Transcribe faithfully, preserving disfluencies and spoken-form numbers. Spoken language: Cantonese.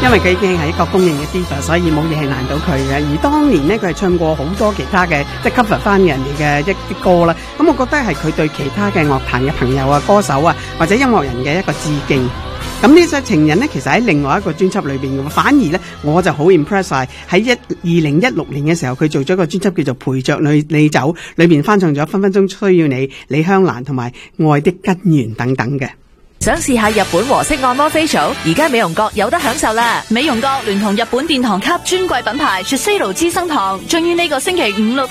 因為佢已經係一個公認嘅 diva， 所以冇嘢係難到佢嘅。而當年呢，佢係唱過好多其他嘅，即係 cover 翻人哋嘅一啲歌啦。咁我覺得係佢對其他嘅樂壇嘅朋友啊、歌手啊或者音樂人嘅一個致敬。咁呢首情人呢，其實喺另外一個專輯裏邊嘅，反而呢，我就好 impress 晒喺一二零一六年嘅時候，佢做咗個專輯叫做陪着你你走，裏邊翻唱咗分分鐘需要你、李香蘭同埋愛的根源等等嘅。 想試下日本和式按摩 facial， 而家美容閣有得享受啦！美容閣聯同日本殿堂級專櫃品牌 Shiseido 資生堂，將於呢個星期五六